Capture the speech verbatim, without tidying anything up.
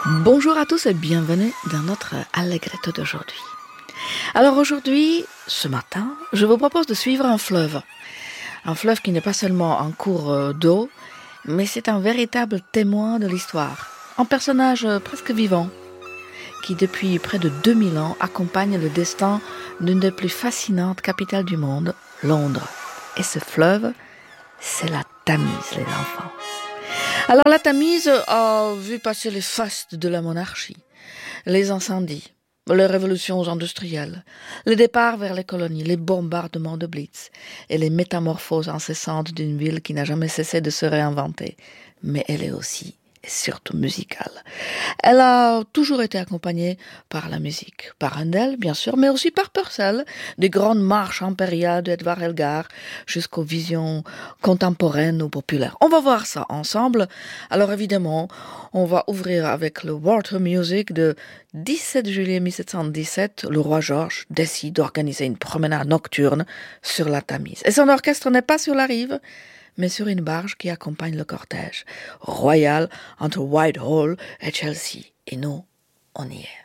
Bonjour à tous et bienvenue dans notre Allegretto d'aujourd'hui. Alors aujourd'hui, ce matin, je vous propose de suivre un fleuve. Un fleuve qui n'est pas seulement un cours d'eau, mais c'est un véritable témoin de l'histoire. Un personnage presque vivant, qui depuis près de deux mille ans accompagne le destin d'une des plus fascinantes capitales du monde, Londres. Et ce fleuve, c'est la Tamise, les enfants. Alors la Tamise a vu passer les fastes de la monarchie, les incendies, les révolutions industrielles, les départs vers les colonies, les bombardements de Blitz et les métamorphoses incessantes d'une ville qui n'a jamais cessé de se réinventer. Mais elle est aussi et surtout musicale. Elle a toujours été accompagnée par la musique, par Handel bien sûr, mais aussi par Purcell, des grandes marches impériales d'Edvard Elgar jusqu'aux visions contemporaines ou populaires. On va voir ça ensemble. Alors évidemment, on va ouvrir avec le Water Music de dix-sept juillet mille sept cent dix-sept. Le roi George décide d'organiser une promenade nocturne sur la Tamise. Et son orchestre n'est pas sur la rive, mais sur une barge qui accompagne le cortège royal entre Whitehall et Chelsea. Et nous, on y est.